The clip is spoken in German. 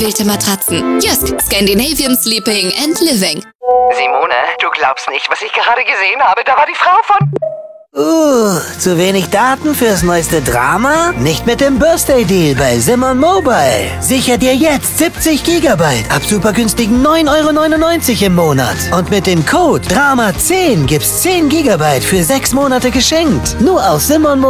ausgewählte Matratzen. Jysk, Scandinavian Sleeping and Living. Simone, du glaubst nicht, was ich gerade gesehen habe. Da war die Frau von... Zu wenig Daten fürs neueste Drama? Nicht mit dem Birthday Deal bei Simon Mobile. Sicher dir jetzt 70 GB ab super günstigen 9,99 € im Monat. Und mit dem Code DRAMA10 gibt's 10 GB für 6 Monate geschenkt. Nur auf Simon Mobile.